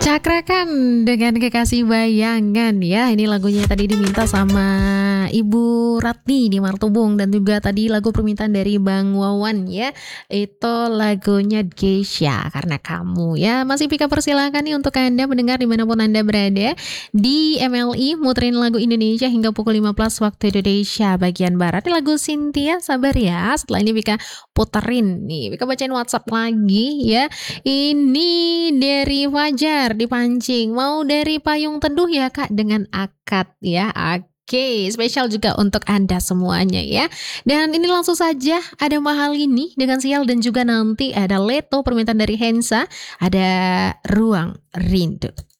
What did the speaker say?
Cakrakan dengan Kekasih Bayangan ya. Ini lagunya tadi diminta sama Ibu Ratni di Martubung dan juga tadi lagu permintaan dari Bang Wawan ya. Itu lagunya Geisha karena kamu ya. Masih Pika persilakan nih untuk Anda mendengar dimanapun Anda berada di MLI muterin lagu Indonesia hingga pukul 15 waktu Indonesia bagian Barat. Ini lagu Cynthia, sabar ya. Setelah ini Pika puterin nih. Pika bacain WhatsApp lagi ya. Ini dari Fajar dipancing. Mau dari Payung Teduh ya Kak dengan akad ya. Oke, spesial juga untuk Anda semuanya ya. Dan ini langsung saja ada Mahal ini dengan Sial dan juga nanti ada Leto permintaan dari Hensa, ada Ruang Rindu.